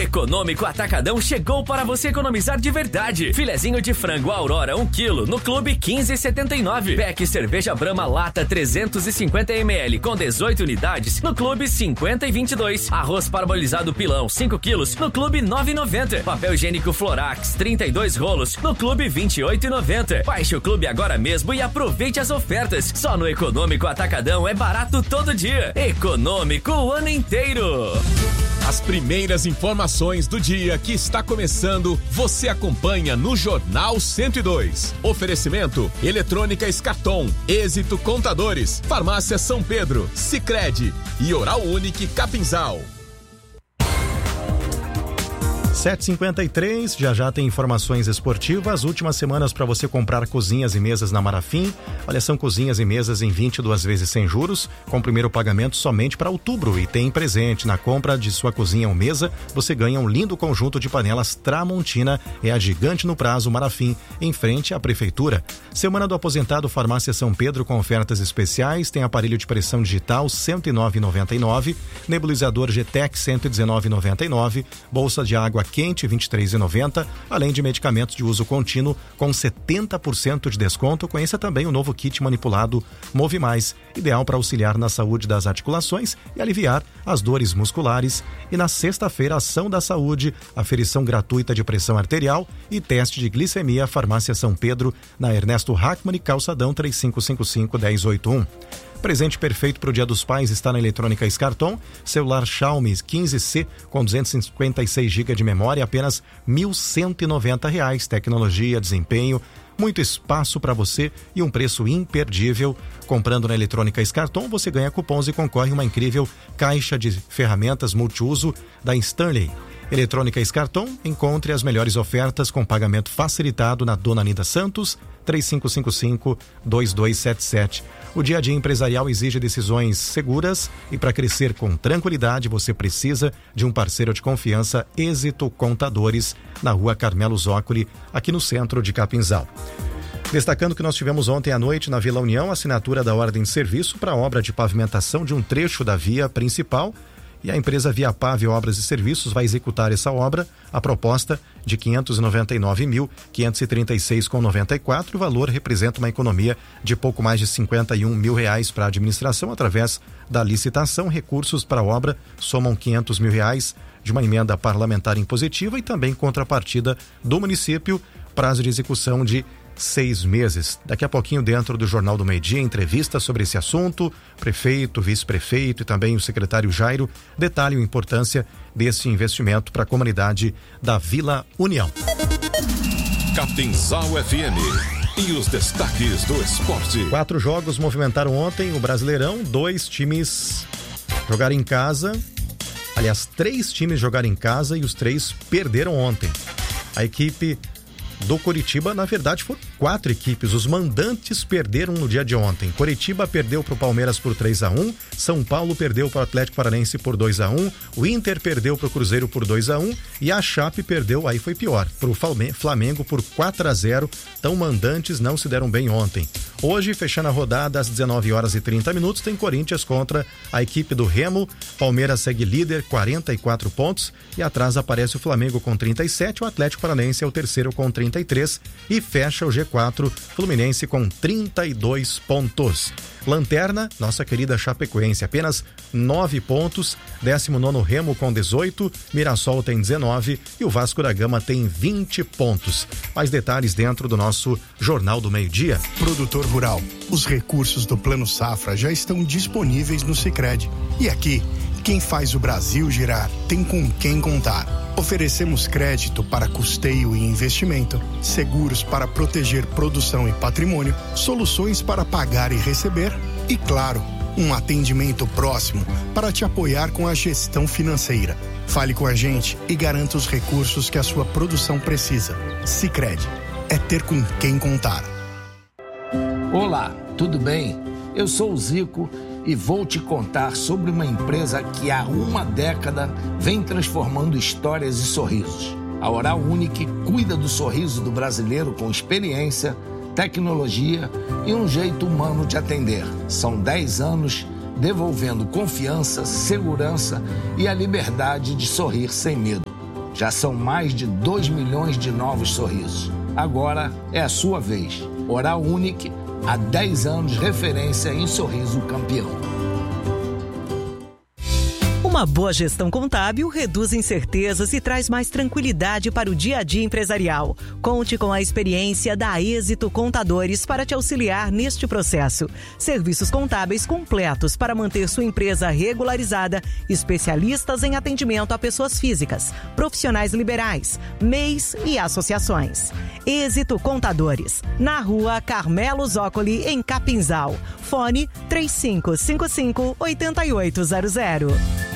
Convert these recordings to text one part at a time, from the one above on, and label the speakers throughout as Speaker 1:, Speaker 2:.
Speaker 1: Econômico Atacadão chegou para você economizar de verdade. Filezinho de frango Aurora 1 kg no Clube 15,79. Pack cerveja Brahma lata 350 ml com 18 unidades no Clube 50,22. Arroz parabolizado pilão 5 kg no Clube 9,90. Papel higiênico Florax 32 rolos no Clube 28,90. Baixe o Clube agora mesmo e aproveite as ofertas. Só no Econômico Atacadão é barato todo dia. Econômico o ano inteiro.
Speaker 2: As primeiras informações do dia que está começando, você acompanha no Jornal 102. Oferecimento: Eletrônica Escarton, Êxito Contadores, Farmácia São Pedro, Sicredi e Oral Unique Capinzal.
Speaker 3: 7h53, já tem informações esportivas. Últimas semanas para você comprar cozinhas e mesas na Marafim. Olha, são cozinhas e mesas em 22 vezes sem juros, com primeiro pagamento somente para outubro. E tem presente: na compra de sua cozinha ou mesa, você ganha um lindo conjunto de panelas Tramontina. É a gigante no prazo Marafim, em frente à Prefeitura. Semana do Aposentado Farmácia São Pedro com ofertas especiais. Tem aparelho de pressão digital R$ 109,99, nebulizador GTEC R$ 119,99, bolsa de água quente R$ 23,90, além de medicamentos de uso contínuo com 70% de desconto. Conheça também o novo kit manipulado Move Mais, ideal para auxiliar na saúde das articulações e aliviar as dores musculares. E na sexta-feira, Ação da Saúde, aferição gratuita de pressão arterial e teste de glicemia. Farmácia São Pedro, na Ernesto Hackmann, Calçadão 3555-1081. Presente perfeito para o Dia dos Pais está na Eletrônica Escarton. Celular Xiaomi 15C com 256 GB de memória, apenas R$ 1.190. Tecnologia, desempenho, muito espaço para você e um preço imperdível. Comprando na Eletrônica Escarton, você ganha cupons e concorre a uma incrível caixa de ferramentas multiuso da Stanley. Eletrônica Escarton, encontre as melhores ofertas com pagamento facilitado na Dona Nida Santos, 3555-2277. O dia a dia empresarial exige decisões seguras e para crescer com tranquilidade você precisa de um parceiro de confiança. Êxito Contadores, na Rua Carmelo Zócoli, aqui no centro de Capinzal. Destacando que nós tivemos ontem à noite na Vila União a assinatura da ordem de serviço para a obra de pavimentação de um trecho da via principal. E a empresa Viapave Obras e Serviços vai executar essa obra. A proposta de R$ 599.536,94. O valor representa uma economia de pouco mais de R$ 51 mil para a administração através da licitação. Recursos para a obra somam R$ 500 mil de uma emenda parlamentar impositiva e também contrapartida do município. Prazo de execução de 6 meses. Daqui a pouquinho, dentro do Jornal do Meio-Dia, entrevista sobre esse assunto. Prefeito, vice-prefeito e também o secretário Jairo detalham a importância desse investimento para a comunidade da Vila União.
Speaker 2: Capinzal FM e os destaques do esporte.
Speaker 3: 4 jogos movimentaram ontem o Brasileirão. 2 times jogaram em casa. Aliás, 3 times jogaram em casa e os 3 perderam ontem. A equipe do Coritiba, na verdade, foram 4 equipes. Os mandantes perderam no dia de ontem. Coritiba perdeu para o Palmeiras por 3-1, São Paulo perdeu para o Atlético Paranaense por 2-1, o Inter perdeu para o Cruzeiro por 2-1 e a Chape perdeu, aí foi pior, para o Flamengo por 4-0. Então, mandantes não se deram bem ontem. Hoje, fechando a rodada às 19h30, tem Corinthians contra a equipe do Remo. Palmeiras segue líder, 44 pontos, e atrás aparece o Flamengo com 37, o Atlético Paranaense é o terceiro com 33 e fecha o G4, Fluminense com 32 pontos. Lanterna, nossa querida Chapecoense, apenas 9 pontos, 19º Remo com 18, Mirassol tem 19 e o Vasco da Gama tem 20 pontos. Mais detalhes dentro do nosso Jornal do Meio-Dia.
Speaker 4: Produtor rural, os recursos do Plano Safra já estão disponíveis no Sicredi. E aqui, quem faz o Brasil girar tem com quem contar. Oferecemos crédito para custeio e investimento, seguros para proteger produção e patrimônio, soluções para pagar e receber e, claro, um atendimento próximo para te apoiar com a gestão financeira. Fale com a gente e garanta os recursos que a sua produção precisa. Sicredi, é ter com quem contar.
Speaker 5: Olá, tudo bem? Eu sou o Zico e vou te contar sobre uma empresa que há uma década vem transformando histórias e sorrisos. A Oral Unique cuida do sorriso do brasileiro com experiência, tecnologia e um jeito humano de atender. São 10 anos devolvendo confiança, segurança e a liberdade de sorrir sem medo. Já são mais de 2 milhões de novos sorrisos. Agora é a sua vez. Oral Unique, há 10 anos referência em sorriso campeão.
Speaker 6: Uma boa gestão contábil reduz incertezas e traz mais tranquilidade para o dia a dia empresarial. Conte com a experiência da Êxito Contadores para te auxiliar neste processo. Serviços contábeis completos para manter sua empresa regularizada, especialistas em atendimento a pessoas físicas, profissionais liberais, MEIs e associações. Êxito Contadores, na Rua Carmelo Zócoli, em Capinzal. Fone 3555-8800.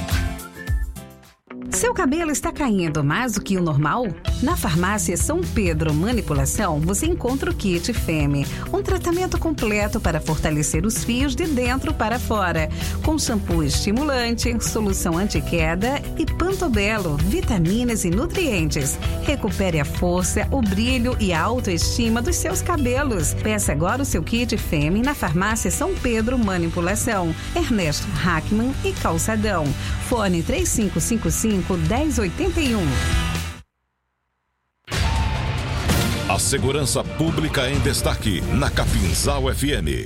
Speaker 7: Seu cabelo está caindo mais do que o normal? Na Farmácia São Pedro Manipulação, você encontra o Kit Femme, um tratamento completo para fortalecer os fios de dentro para fora, com shampoo estimulante, solução anti-queda e Pantobelo, vitaminas e nutrientes. Recupere a força, o brilho e a autoestima dos seus cabelos. Peça agora o seu Kit Femme na Farmácia São Pedro Manipulação, Ernesto Hackman e Calçadão. Fone 3555-1081.
Speaker 2: A segurança pública em destaque na Capinzal FM.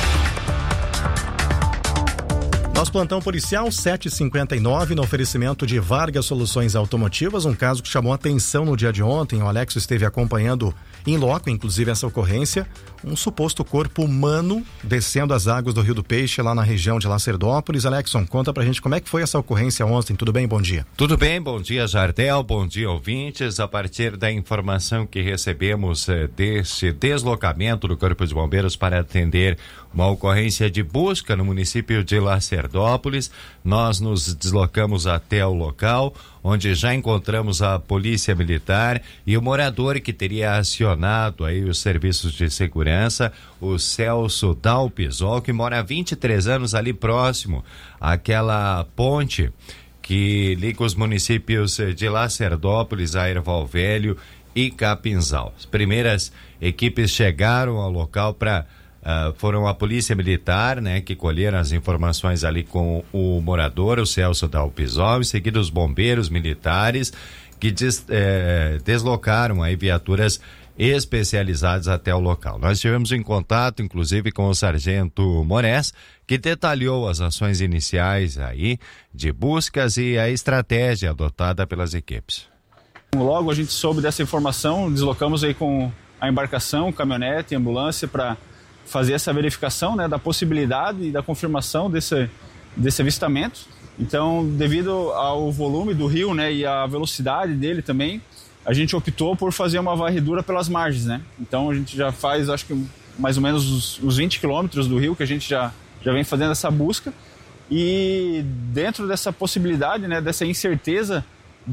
Speaker 3: Nosso plantão policial 7h59 no oferecimento de Vargas Soluções Automotivas, um caso que chamou atenção no dia de ontem. O Alex esteve acompanhando em loco, inclusive, essa ocorrência. Um suposto corpo humano descendo as águas do Rio do Peixe, lá na região de Lacerdópolis. Alexson, conta pra gente como é que foi essa ocorrência ontem. Tudo bem? Bom dia.
Speaker 8: Tudo bem, bom dia, Jardel, bom dia, ouvintes. A partir da informação que recebemos desse deslocamento do Corpo de Bombeiros para atender uma ocorrência de busca no município de Lacerdópolis, nós nos deslocamos até o local, onde já encontramos a Polícia Militar e o morador que teria acionado aí os serviços de segurança, o Celso Dalpisol, que mora há 23 anos ali próximo àquela ponte que liga os municípios de Lacerdópolis, a Erval Velho e Capinzal. As primeiras equipes chegaram ao local foram a Polícia Militar, né, que colheram as informações ali com o morador, o Celso Dalpisol, em seguida os bombeiros militares que deslocaram aí viaturas especializadas até o local. Nós estivemos em contato, inclusive, com o Sargento Moraes, que detalhou as ações iniciais aí de buscas e a estratégia adotada pelas equipes.
Speaker 9: Logo a gente soube dessa informação, deslocamos aí com a embarcação, caminhonete e ambulância para fazer essa verificação, né, da possibilidade e da confirmação desse avistamento. Então, devido ao volume do rio, né, e à velocidade dele também, a gente optou por fazer uma varredura pelas margens, né? Então, a gente já faz, acho que mais ou menos uns 20 quilômetros do rio que a gente já vem fazendo essa busca. E dentro dessa possibilidade, né, dessa incerteza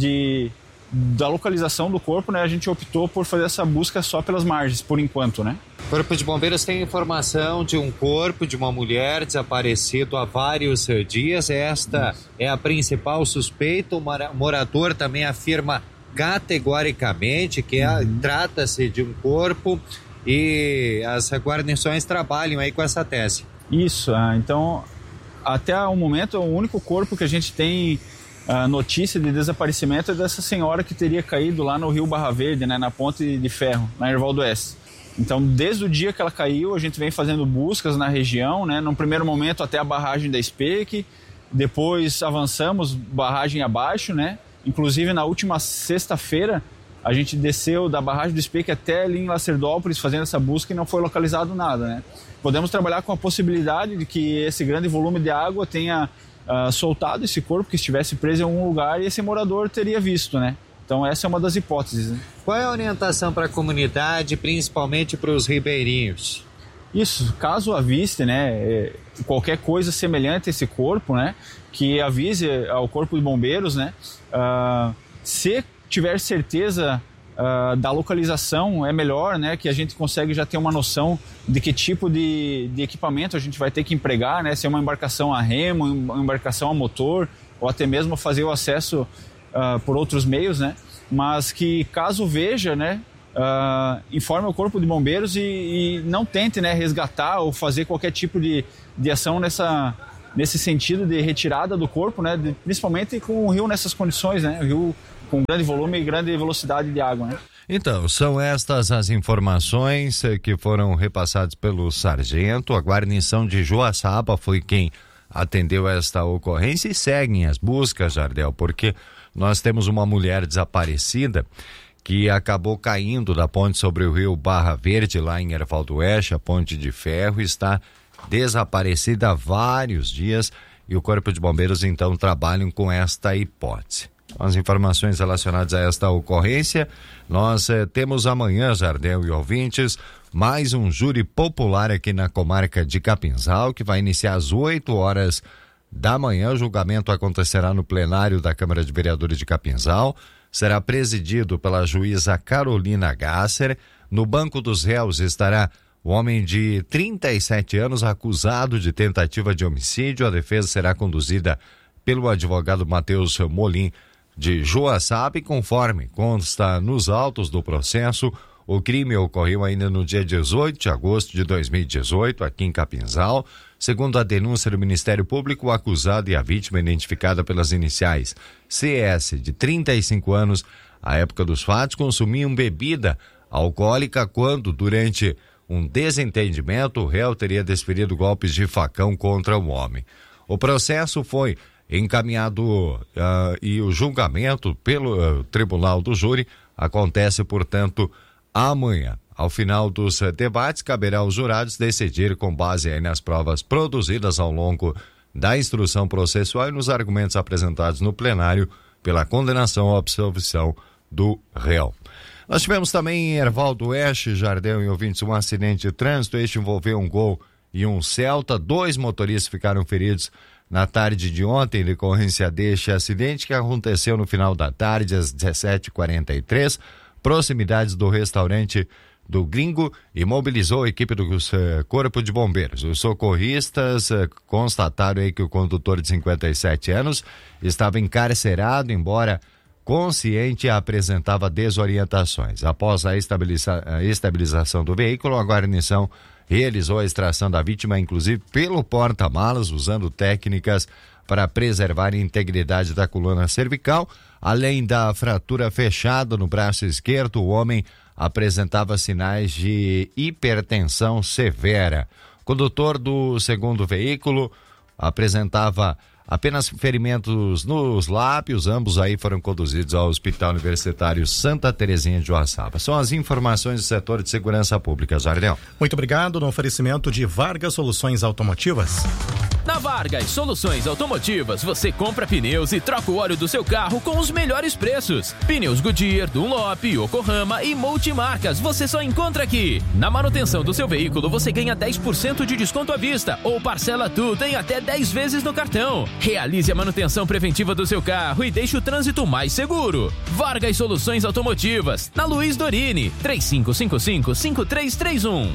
Speaker 9: da localização do corpo, né, a gente optou por fazer essa busca só pelas margens, por enquanto, né?
Speaker 8: O Corpo de Bombeiros tem informação de um corpo de uma mulher desaparecido há vários dias. Esta é a principal suspeita. O morador também afirma categoricamente que trata-se de um corpo e as guarnições trabalham aí com essa tese. Isso, então até o momento o único corpo que a gente tem notícia de desaparecimento é dessa senhora que teria caído lá no Rio Barra Verde, né, na Ponte de Ferro, na Erval do Oeste. Então, desde o dia que ela caiu, a gente vem fazendo buscas na região, né, num primeiro momento até a barragem da SPEC, depois avançamos barragem abaixo, né, inclusive na última sexta-feira a gente desceu da barragem do SPEC até ali em Lacerdópolis fazendo essa busca e não foi localizado nada, né. Podemos trabalhar com a possibilidade de que esse grande volume de água tenha soltado esse corpo, que estivesse preso em algum lugar e esse morador teria visto, né? Então essa é uma das hipóteses, né? Qual é a orientação para a comunidade, principalmente para os ribeirinhos?
Speaker 9: Isso, caso aviste, né, qualquer coisa semelhante a esse corpo, né, que avise ao Corpo de Bombeiros, né, se tiver certeza da localização é melhor, né, que a gente consegue já ter uma noção de que tipo de equipamento a gente vai ter que empregar, né, se é uma embarcação a remo, uma embarcação a motor, ou até mesmo fazer o acesso por outros meios, né, mas que caso veja, né, informe o Corpo de Bombeiros e não tente, né, resgatar ou fazer qualquer tipo de ação nesse sentido de retirada do corpo, né, principalmente com o rio nessas condições, né, o rio com grande volume e grande velocidade de água, né?
Speaker 8: Então, são estas as informações que foram repassadas pelo sargento. A guarnição de Joaçaba foi quem atendeu esta ocorrência e seguem as buscas, Jardel, porque nós temos uma mulher desaparecida que acabou caindo da ponte sobre o rio Barra Verde, lá em Erval do Oeste, a ponte de ferro, está desaparecida há vários dias e o Corpo de Bombeiros então trabalham com esta hipótese. As informações relacionadas a esta ocorrência, nós temos amanhã, Jardel e ouvintes, mais um júri popular aqui na comarca de Capinzal, que vai iniciar às 8 horas da manhã. O julgamento acontecerá no plenário da Câmara de Vereadores de Capinzal, será presidido pela juíza Carolina Gasser. No banco dos réus estará o homem de 37 anos acusado de tentativa de homicídio. A defesa será conduzida pelo advogado Matheus Molim, de Joaçaba, e conforme consta nos autos do processo, o crime ocorreu ainda no dia 18 de agosto de 2018, aqui em Capinzal. Segundo a denúncia do Ministério Público, o acusado e a vítima, identificada pelas iniciais CS, de 35 anos, à época dos fatos, consumiam bebida alcoólica quando, durante um desentendimento, o réu teria desferido golpes de facão contra o homem. O processo foi encaminhado e o julgamento pelo Tribunal do Júri acontece, portanto, amanhã. Ao final dos debates, caberá aos jurados decidir com base aí nas provas produzidas ao longo da instrução processual e nos argumentos apresentados no plenário pela condenação ou absolvição do réu. Nós tivemos também em Erval do Oeste, Jardel e ouvintes, um acidente de trânsito. Este envolveu um Gol e um Celta. 2 motoristas ficaram feridos na tarde de ontem, em decorrência deste acidente que aconteceu no final da tarde, às 17h43, proximidades do restaurante do Gringo, e mobilizou a equipe do Corpo de Bombeiros. Os socorristas constataram aí que o condutor de 57 anos estava encarcerado, embora consciente, apresentava desorientações. Após a estabilização do veículo, a guarnição realizou a extração da vítima, inclusive pelo porta-malas, usando técnicas para preservar a integridade da coluna cervical. Além da fratura fechada no braço esquerdo, o homem apresentava sinais de hipertensão severa. O condutor do segundo veículo apresentava apenas ferimentos nos lábios. Ambos aí foram conduzidos ao Hospital Universitário Santa Terezinha de Joaçaba. São as informações do setor de segurança pública, Jardel.
Speaker 3: Muito obrigado. No oferecimento de Vargas Soluções Automotivas.
Speaker 1: Na Vargas Soluções Automotivas, você compra pneus e troca o óleo do seu carro com os melhores preços. Pneus Goodyear, Dunlop, Yokohama e multimarcas você só encontra aqui. Na manutenção do seu veículo, você ganha 10% de desconto à vista ou parcela tudo em até 10 vezes no cartão. Realize a manutenção preventiva do seu carro e deixe o trânsito mais seguro. Vargas Soluções Automotivas, na Luiz Dorini, 3555-5331.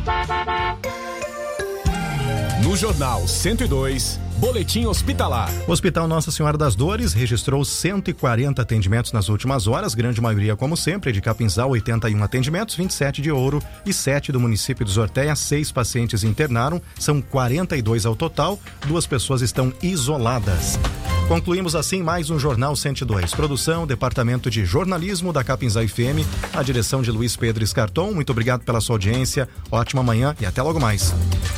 Speaker 2: No Jornal 102, Boletim Hospitalar.
Speaker 3: O Hospital Nossa Senhora das Dores registrou 140 atendimentos nas últimas horas, grande maioria, como sempre, de Capinzal, 81 atendimentos, 27 de Ouro e 7 do município de Zorteia. 6 pacientes internaram, são 42 ao total, 2 pessoas estão isoladas. Concluímos assim mais um Jornal 102. Produção, Departamento de Jornalismo da Capinzal FM, a direção de Luiz Pedro Escarton. Muito obrigado pela sua audiência, ótima manhã e até logo mais.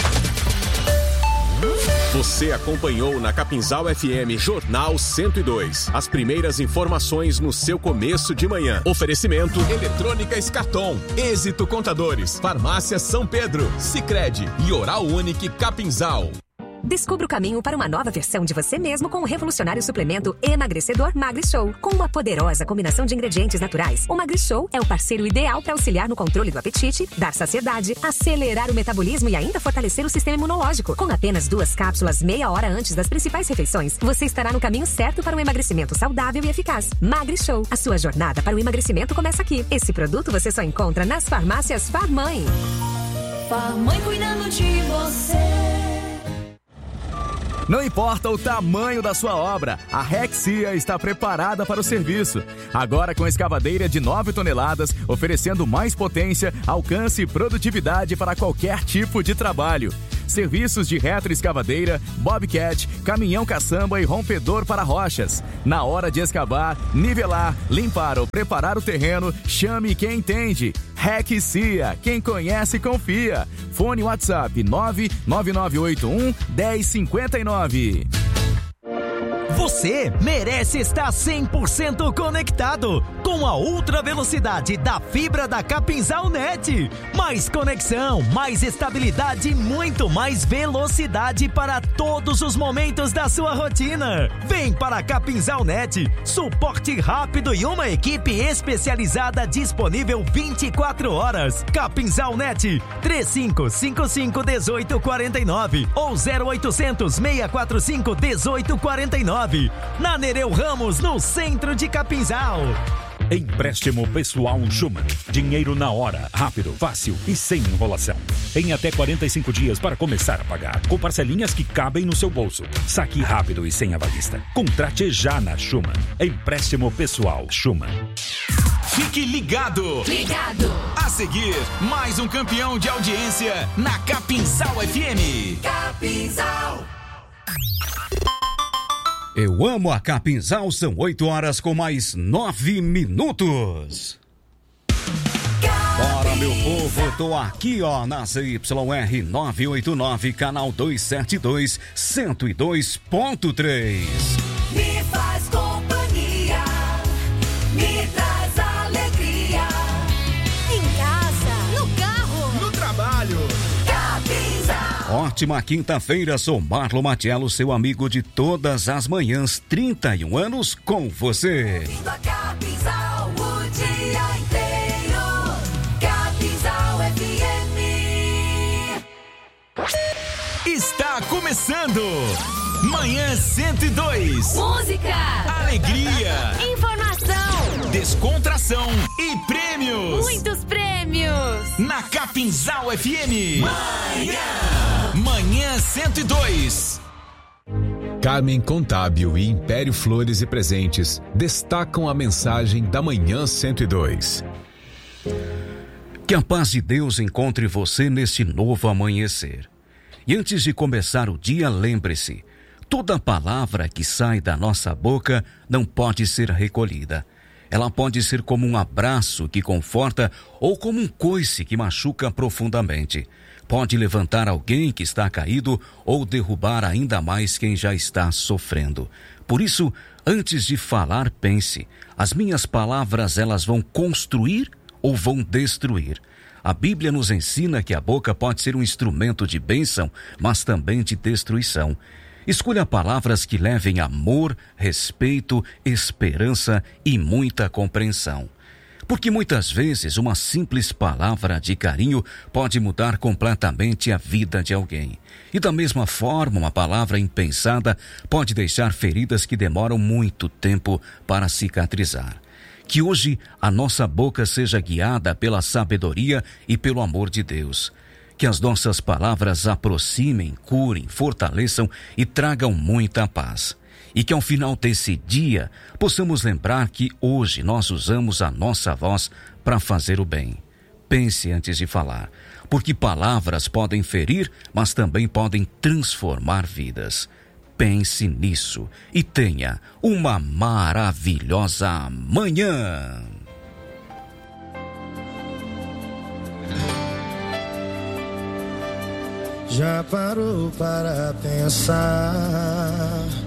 Speaker 2: Você acompanhou na Capinzal FM Jornal 102. As primeiras informações no seu começo de manhã. Oferecimento Eletrônica Escarton, Êxito Contadores, Farmácia São Pedro, Sicredi e Oral Unique Capinzal.
Speaker 10: Descubra o caminho para uma nova versão de você mesmo com o revolucionário suplemento emagrecedor MagriShow. Com uma poderosa combinação de ingredientes naturais, o MagriShow é o parceiro ideal para auxiliar no controle do apetite, dar saciedade, acelerar o metabolismo e ainda fortalecer o sistema imunológico. Com apenas 2 cápsulas meia hora antes das principais refeições, você estará no caminho certo para um emagrecimento saudável e eficaz. MagriShow, a sua jornada para o emagrecimento começa aqui. Esse produto você só encontra nas farmácias Farmãe.
Speaker 11: Farmãe cuidando de você.
Speaker 12: Não importa o tamanho da sua obra, a Rexia está preparada para o serviço. Agora com escavadeira de 9 toneladas, oferecendo mais potência, alcance e produtividade para qualquer tipo de trabalho. serviços de retroescavadeira, bobcat, caminhão caçamba e rompedor para rochas. Na hora de escavar, nivelar, limpar ou preparar o terreno, chame quem entende. REC CIA, quem conhece confia. Fone WhatsApp 99981-1059.
Speaker 13: Você merece estar 100% conectado com a ultra velocidade da fibra da Capinzal Net. Mais conexão, mais estabilidade e muito mais velocidade para todos os momentos da sua rotina. Vem para a Capinzal Net, suporte rápido e uma equipe especializada disponível 24 horas. Capinzal Net, 3555-1849 ou 0800-645-1849. Na Nereu Ramos, no centro de Capinzal.
Speaker 14: Empréstimo pessoal Schumann. Dinheiro na hora, rápido, fácil e sem enrolação. Em até 45 dias para começar a pagar, com parcelinhas que cabem no seu bolso. Saque rápido e sem avalista. Contrate já na Schumann. Empréstimo pessoal Schumann.
Speaker 12: Fique ligado!
Speaker 11: Ligado!
Speaker 12: A seguir, mais um campeão de audiência na Capinzal FM.
Speaker 11: Capinzal!
Speaker 15: Eu amo a Capinzal, são 8 horas com mais 9 minutos. Bora, meu povo, tô aqui, ó, na ZYR 989, canal 272, 102.3.
Speaker 11: Me faz companhia, me traz alegria. Em casa, no carro,
Speaker 12: no trabalho.
Speaker 15: Ótima quinta-feira, sou Marlon Matiello, seu amigo de todas as manhãs, 31 anos com você.
Speaker 11: Vindo a Capinzal o dia inteiro, Capinzal FM.
Speaker 12: Está começando Manhã 102.
Speaker 11: Música,
Speaker 12: alegria,
Speaker 11: informação,
Speaker 12: descontração e prêmios.
Speaker 11: Muitos prêmios.
Speaker 12: Na Capinzal FM. Manhã 102.
Speaker 2: Carmen Contábil e Império Flores e Presentes destacam a mensagem da Manhã 102.
Speaker 15: Que a paz de Deus encontre você neste novo amanhecer. E antes de começar o dia, lembre-se, toda palavra que sai da nossa boca não pode ser recolhida. Ela pode ser como um abraço que conforta ou como um coice que machuca profundamente. Pode levantar alguém que está caído ou derrubar ainda mais quem já está sofrendo. Por isso, antes de falar, pense, as minhas palavras, elas vão construir ou vão destruir? A Bíblia nos ensina que a boca pode ser um instrumento de bênção, mas também de destruição. Escolha palavras que levem amor, respeito, esperança e muita compreensão. Porque muitas vezes uma simples palavra de carinho pode mudar completamente a vida de alguém. E da mesma forma, uma palavra impensada pode deixar feridas que demoram muito tempo para cicatrizar. Que hoje a nossa boca seja guiada pela sabedoria e pelo amor de Deus. Que as nossas palavras aproximem, curem, fortaleçam e tragam muita paz. E que ao final desse dia possamos lembrar que hoje nós usamos a nossa voz para fazer o bem. Pense antes de falar, porque palavras podem ferir, mas também podem transformar vidas. Pense nisso e tenha uma maravilhosa manhã.
Speaker 16: Já parou para pensar